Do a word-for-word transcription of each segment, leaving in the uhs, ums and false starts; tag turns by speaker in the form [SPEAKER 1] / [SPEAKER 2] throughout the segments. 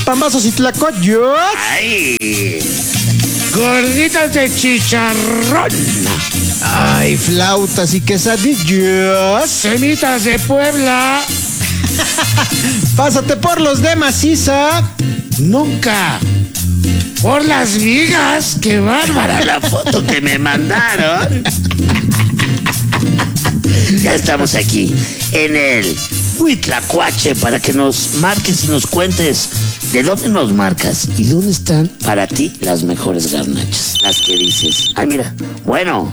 [SPEAKER 1] pambazos y tlacoyos.
[SPEAKER 2] ¡Ay! Gorditas de chicharrón.
[SPEAKER 1] Ay, flautas y quesadillas.
[SPEAKER 2] Semitas de Puebla.
[SPEAKER 1] Pásate por los de maciza.
[SPEAKER 2] Nunca. Por las vigas. ¡Qué bárbara la foto que me mandaron! Ya estamos aquí en el Huitlacoche para que nos marques y nos cuentes de dónde nos marcas y dónde están para ti las mejores garnachas. Las que dices. Ay, mira. Bueno.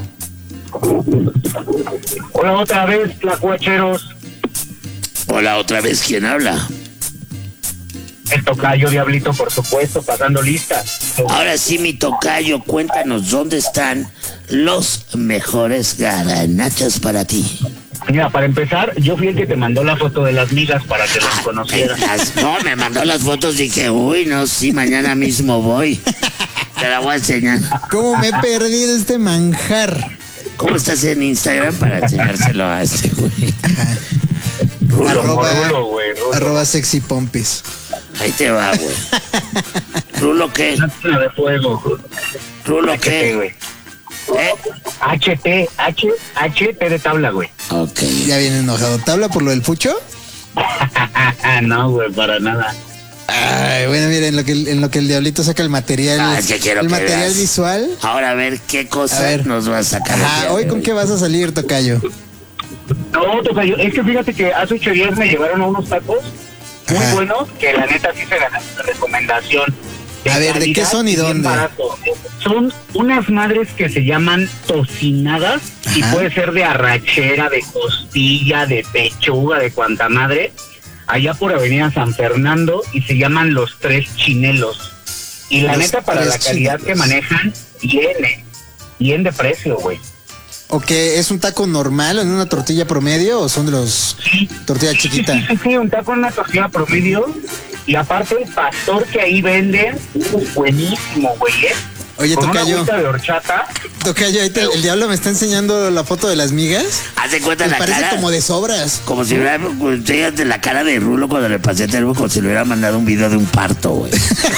[SPEAKER 3] Hola otra vez, tlacuacheros.
[SPEAKER 2] Hola, otra vez. ¿Quién habla?
[SPEAKER 3] El tocayo Diablito, por supuesto, pasando lista.
[SPEAKER 2] Ahora sí, mi tocayo, cuéntanos dónde están los mejores garnachas para ti.
[SPEAKER 3] Mira, para empezar, yo fui el que te mandó la foto de las migas para que los conocieras.
[SPEAKER 2] Las- no, me mandó las fotos y dije, uy, no, sí, mañana mismo voy. Te la voy a enseñar.
[SPEAKER 1] ¿Cómo me he perdido este manjar?
[SPEAKER 2] ¿Cómo estás en Instagram para enseñárselo a este güey? Rulo,
[SPEAKER 1] Arroba,
[SPEAKER 3] Rulo, güey, Rulo.
[SPEAKER 1] arroba sexy pompis.
[SPEAKER 2] ahí te va, güey. ¿Rulo qué?
[SPEAKER 3] Máquina de fuego.
[SPEAKER 2] ¿Rulo
[SPEAKER 3] H T,
[SPEAKER 2] qué?
[SPEAKER 3] güey.
[SPEAKER 2] ¿Eh?
[SPEAKER 3] H T, H, H T de tabla, güey.
[SPEAKER 2] Ok.
[SPEAKER 1] Ya viene enojado. ¿Tabla por lo del pucho?
[SPEAKER 3] No, güey, para nada.
[SPEAKER 1] Ay, bueno, mira, en lo que, en lo que el diablito saca el material,
[SPEAKER 2] Ah, es que quiero
[SPEAKER 1] el
[SPEAKER 2] que
[SPEAKER 1] material
[SPEAKER 2] veas.
[SPEAKER 1] visual.
[SPEAKER 2] Ahora a ver qué cosa
[SPEAKER 1] A ver.
[SPEAKER 2] nos va a sacar. el
[SPEAKER 1] Ajá,
[SPEAKER 2] día
[SPEAKER 1] hoy
[SPEAKER 2] de
[SPEAKER 1] con qué vas a salir, tocayo.
[SPEAKER 3] No, tocayo, es que fíjate que hace ocho días me llevaron a unos tacos muy
[SPEAKER 1] Ajá.
[SPEAKER 3] buenos que la neta sí se ganaron una recomendación.
[SPEAKER 1] A ver, ¿de qué
[SPEAKER 3] calidad
[SPEAKER 1] son y
[SPEAKER 3] bien
[SPEAKER 1] dónde?
[SPEAKER 3] barato. Son unas madres que se llaman tocinadas y
[SPEAKER 1] Ajá.
[SPEAKER 3] puede ser de arrachera, de costilla, de pechuga, de cuanta madre, allá por Avenida San Fernando y se llaman Los Tres Chinelos. Y la
[SPEAKER 1] Los
[SPEAKER 3] neta, para
[SPEAKER 1] Tres
[SPEAKER 3] la calidad
[SPEAKER 1] Chinelos.
[SPEAKER 3] que manejan, viene, bien de precio, güey.
[SPEAKER 1] ¿O qué? ¿Es un taco normal en una tortilla promedio o son de los
[SPEAKER 3] Sí.
[SPEAKER 1] tortilla chiquita?
[SPEAKER 3] Sí, sí, sí, un taco en una tortilla promedio. Y aparte el pastor que ahí venden, uh, buenísimo, güey, ¿eh?
[SPEAKER 1] Oye,
[SPEAKER 3] Con una
[SPEAKER 1] tocayo,
[SPEAKER 3] agüita de horchata.
[SPEAKER 1] tocayo, ahí te- el diablo me está enseñando la foto de las migas.
[SPEAKER 2] Haz de cuenta
[SPEAKER 1] Me
[SPEAKER 2] la
[SPEAKER 1] parece
[SPEAKER 2] cara.
[SPEAKER 1] como de sobras.
[SPEAKER 2] Como si hubiera, de la cara de Rulo cuando le pasé el teléfono, como si le hubiera mandado un video de un parto, güey.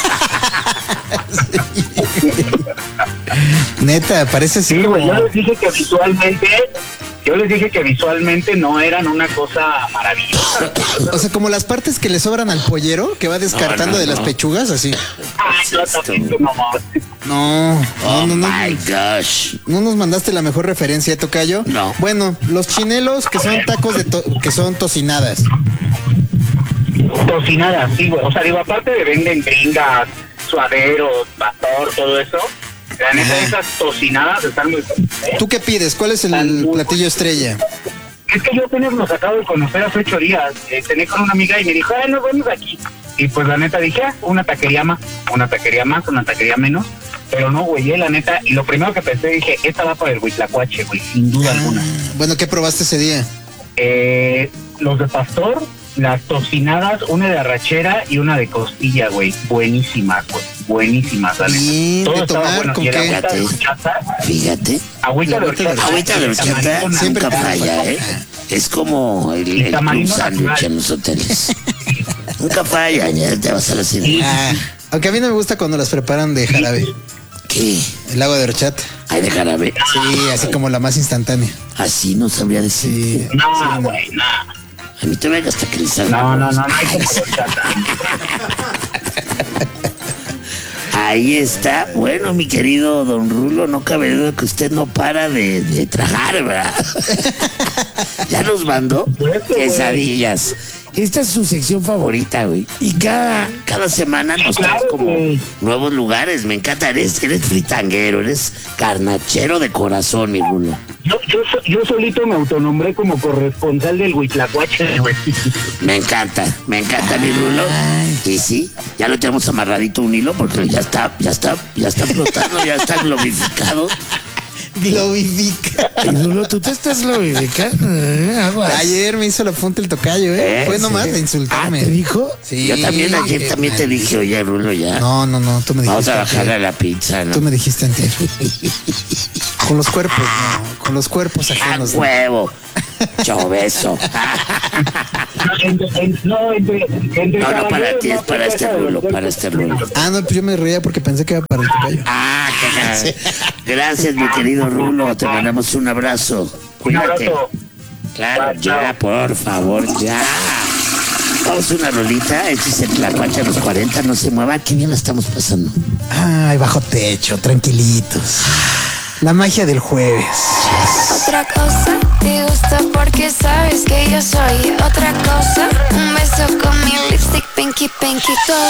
[SPEAKER 1] Neta, parece así
[SPEAKER 3] Sí, güey,
[SPEAKER 1] como...
[SPEAKER 3] yo les dije que visualmente, yo les dije que visualmente no eran una cosa maravillosa.
[SPEAKER 1] O sea, como las partes que le sobran al pollero, que va descartando
[SPEAKER 2] No, no,
[SPEAKER 1] de las
[SPEAKER 2] no.
[SPEAKER 1] pechugas, así.
[SPEAKER 3] Ay, no, también tu mamá.
[SPEAKER 1] No, no,
[SPEAKER 2] Oh
[SPEAKER 1] no, no.
[SPEAKER 2] my gosh.
[SPEAKER 1] No nos mandaste la mejor referencia, tocayo.
[SPEAKER 2] No.
[SPEAKER 1] Bueno, los chinelos que son tacos de to- que son tocinadas.
[SPEAKER 3] Tocinadas, sí, güey. O sea, digo, aparte de venden gringas, suaderos, pastor, todo eso, la neta,
[SPEAKER 1] Ajá.
[SPEAKER 3] esas tocinadas están muy... ¿eh?
[SPEAKER 1] ¿Tú qué pides? ¿Cuál es el platillo estrella?
[SPEAKER 3] Es que yo apenas los acabo de conocer hace ocho días. Eh, cené con una amiga y me dijo, ah, nos vemos aquí. Y pues la neta dije, ah, una taquería más, una taquería más, una taquería menos. Pero no, güey, eh, la neta. Y lo primero que pensé, dije, esta va para el Huitlacoche, güey, sin duda alguna.
[SPEAKER 1] Bueno, ¿qué probaste ese día?
[SPEAKER 3] Eh, los de pastor, las tocinadas, una de arrachera y una de costilla, güey. Buenísimas, güey. Buenísimas, la neta.
[SPEAKER 1] ¿Y
[SPEAKER 3] Todo
[SPEAKER 1] de
[SPEAKER 3] estaba
[SPEAKER 1] tomar
[SPEAKER 3] bueno.
[SPEAKER 1] con
[SPEAKER 3] Y el
[SPEAKER 1] qué?
[SPEAKER 3] agüita de
[SPEAKER 2] Fíjate.
[SPEAKER 3] horchata,
[SPEAKER 2] Fíjate.
[SPEAKER 3] agüita de
[SPEAKER 1] Agüita de
[SPEAKER 3] horchata.
[SPEAKER 2] Agüita de horchata
[SPEAKER 3] tamarindo
[SPEAKER 1] siempre
[SPEAKER 2] nunca
[SPEAKER 3] natural,
[SPEAKER 2] falla,
[SPEAKER 3] güey.
[SPEAKER 2] ¿eh? Es como el,
[SPEAKER 3] Y
[SPEAKER 2] el club
[SPEAKER 3] tamarindo
[SPEAKER 2] sándwich
[SPEAKER 3] natural.
[SPEAKER 2] en los hoteles. Nunca falla, ya te vas a la cena.
[SPEAKER 3] Sí.
[SPEAKER 1] Ah, aunque a mí no me gusta cuando las preparan de jarabe.
[SPEAKER 2] ¿Qué?
[SPEAKER 1] El agua de horchata.
[SPEAKER 2] Hay de jarabe.
[SPEAKER 1] Sí, así como la más instantánea.
[SPEAKER 2] Así no sabría decir.
[SPEAKER 1] Sí.
[SPEAKER 3] No, güey, no.
[SPEAKER 2] A mí te venga hasta que le salga.
[SPEAKER 3] No, no, no, no hay como horchata.
[SPEAKER 2] Ahí está. Bueno, mi querido don Rulo, no cabe duda que usted no para de, de tragar, ¿verdad? Ya nos mandó quesadillas. Esta es su sección favorita, güey. Y cada, cada semana nos trae
[SPEAKER 3] Claro,
[SPEAKER 2] como
[SPEAKER 3] güey.
[SPEAKER 2] nuevos lugares. Me encanta. Eres, eres fritanguero, eres carnachero de corazón, mi Rulo.
[SPEAKER 3] Yo, yo, so- yo solito me autonombré como corresponsal del Huitlacoche, güey.
[SPEAKER 2] Me encanta, me encanta mi Rulo. Y sí, ya lo tenemos amarradito un hilo porque ya está, ya está, ya está flotando, ya está globificado.
[SPEAKER 1] Globifica.
[SPEAKER 4] Y Rulo, tú te estás globificando, ¿eh? Aguas.
[SPEAKER 1] Ayer me hizo la punta el tocayo, ¿eh?
[SPEAKER 2] ¿Eh?
[SPEAKER 1] Fue nomás
[SPEAKER 2] Sí.
[SPEAKER 1] de
[SPEAKER 4] Ah,
[SPEAKER 1] insultarme.
[SPEAKER 4] ¿te dijo?
[SPEAKER 1] Sí.
[SPEAKER 2] Yo también ayer
[SPEAKER 1] qué
[SPEAKER 2] también te
[SPEAKER 1] mal.
[SPEAKER 2] dije, oye Rulo, ya.
[SPEAKER 1] No, no, no, tú me
[SPEAKER 2] Vamos
[SPEAKER 1] dijiste.
[SPEAKER 2] a bajarle a
[SPEAKER 1] antier.
[SPEAKER 2] la pizza, ¿no?
[SPEAKER 1] Tú me dijiste antier. Con los cuerpos, no. Con los cuerpos
[SPEAKER 2] ¡A
[SPEAKER 1] ajenos. no.
[SPEAKER 2] huevo! Choveso.
[SPEAKER 3] entre, en- no, entre, entre
[SPEAKER 2] No, no, para
[SPEAKER 3] caballeros,
[SPEAKER 2] ti, es
[SPEAKER 3] no
[SPEAKER 2] para
[SPEAKER 3] se
[SPEAKER 2] este
[SPEAKER 3] trata de
[SPEAKER 2] rulo,
[SPEAKER 3] los
[SPEAKER 2] para este rulo.
[SPEAKER 1] Ah, no, pues yo me reía porque pensé que era para el tocayo.
[SPEAKER 2] Ah, qué gracias, mi querido Rulo. Te mandamos un abrazo.
[SPEAKER 3] Un
[SPEAKER 2] Cuídate.
[SPEAKER 3] abrazo.
[SPEAKER 2] Claro, ya, por favor, ya. Vamos a una rolita. Este es el Tlacuache a los cuarenta. No se mueva. Qué bien la estamos pasando.
[SPEAKER 1] Ay, bajo techo, tranquilitos. La magia del jueves.
[SPEAKER 5] Otra cosa, te gusta porque sabes que yo soy otra cosa. Un beso con mi lipstick, pinky, pinky, todo.